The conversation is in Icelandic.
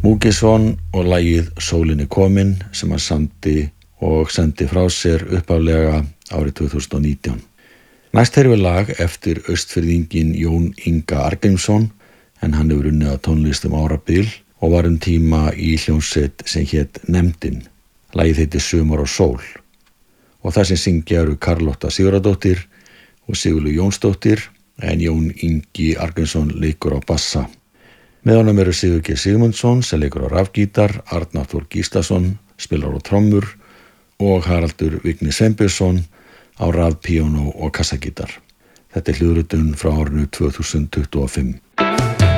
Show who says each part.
Speaker 1: Múkisson og lagið Sólin er komin sem hann samdi og sendi frá sér upphaflega árið 2019. Næst heyrum við lag eftir Austfirðinginn Jón Inga Arngrímsson en hann hefur unnið að tónlist árabil og var tíma í hljómsveit sem hét Nefndin. Lagið heitir Sumar og sól og það sem syngja eru Karlotta Sigurðardóttir og Sigurlaug Jónsdóttir en Jón Ingi Arngrímsson leikur á bassa. Með honum eru Sigur G. Sigmundsson sem leikur á rafgítar, Arnar Þór Gíslason spilar á trommur og Haraldur Vigni Sveinbjörnsson á rafpíanó og kassagítar. Þetta hljóðritun frá árinu 2025.